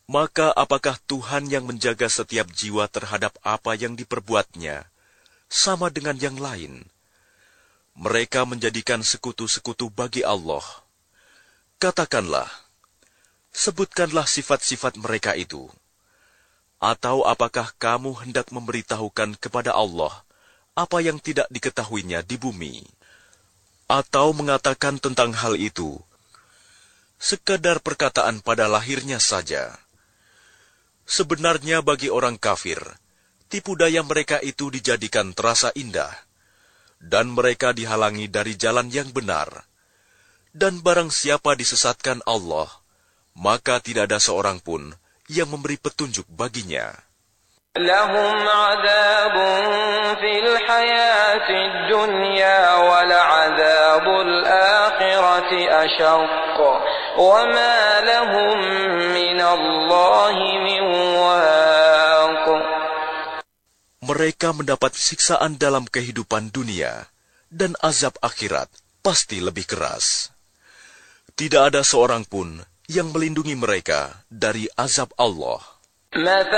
Maka apakah Tuhan yang menjaga setiap jiwa terhadap apa yang diperbuatnya, sama dengan yang lain? Mereka menjadikan sekutu-sekutu bagi Allah. Katakanlah, sebutkanlah sifat-sifat mereka itu. Atau apakah kamu hendak memberitahukan kepada Allah apa yang tidak diketahuinya di bumi? Atau mengatakan tentang hal itu, sekadar perkataan pada lahirnya saja? Sebenarnya bagi orang kafir, tipu daya mereka itu dijadikan terasa indah, dan mereka dihalangi dari jalan yang benar. Dan barang siapa disesatkan Allah, maka tidak ada seorang pun yang memberi petunjuk baginya. Lahum adabun fil hayatid dunya wal adabul akhirati asyaq wa ma lahum min Allahi min waq. Mereka mendapat siksaan dalam kehidupan dunia, dan azab akhirat pasti lebih keras. Tidak ada seorang pun yang melindungi mereka dari azab Allah.